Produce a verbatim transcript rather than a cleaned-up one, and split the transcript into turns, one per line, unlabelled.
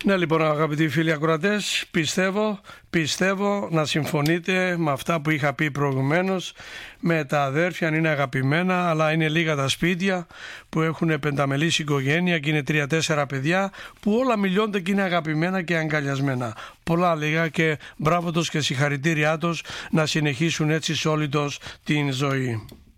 Ναι, λοιπόν, αγαπητοί φίλοι ακροατές, πιστεύω, πιστεύω να συμφωνείτε με αυτά που είχα πει προηγουμένως, με τα αδέρφια, αν είναι αγαπημένα, αλλά είναι λίγα τα σπίτια που έχουν πενταμελής οικογένεια και είναι τρία-τέσσερα παιδιά που όλα μιλιώνται και είναι αγαπημένα και αγκαλιασμένα. Πολλά λίγα και μπράβο τους και συγχαρητήριά τους να συνεχίσουν έτσι σε όλη τους την ζωή.